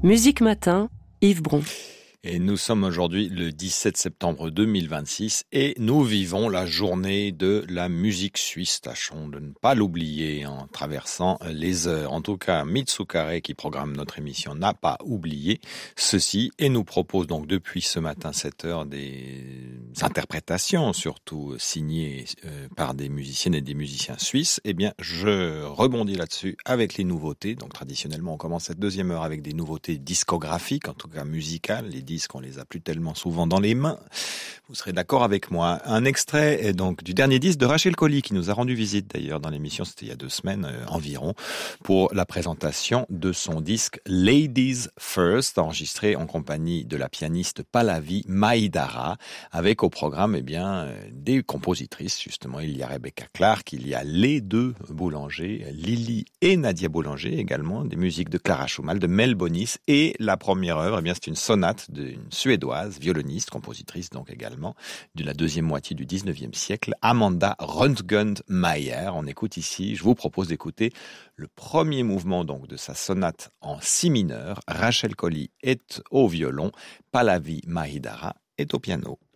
Musique Matin, Yves Bron. Et nous sommes aujourd'hui le 17 septembre 2026 et nous vivons la journée de la musique suisse. Tâchons de ne pas l'oublier en traversant les heures. En tout cas, Mitsukare, qui programme notre émission, n'a pas oublié ceci et nous propose donc depuis ce matin 7 heures des interprétations, surtout signées par des musiciennes et des musiciens suisses. Eh bien, je rebondis là-dessus avec les nouveautés. Donc traditionnellement, on commence cette deuxième heure avec des nouveautés discographiques, en tout cas musicales. Les disques, on les a plus tellement souvent dans les mains. Vous serez d'accord avec moi. Un extrait est donc du dernier disque de Rachel Collie, qui nous a rendu visite d'ailleurs dans l'émission, c'était il y a 2 semaines environ, pour la présentation de son disque Ladies First, enregistré en compagnie de la pianiste Pallavi Mahidara, avec au programme des compositrices. Justement, il y a Rebecca Clark, il y a les 2 Boulanger, Lily et Nadia Boulanger également, des musiques de Clara Schumann, de Mel Bonis, et la première œuvre, c'est une sonate d'une Suédoise, violoniste, compositrice donc également, de la deuxième moitié du 19e siècle, Amanda Röntgen-Mayer. On écoute ici, je vous propose d'écouter le premier mouvement donc de sa sonate en si mineur. Rachel Collie est au violon, Pallavi Mahidara est au piano.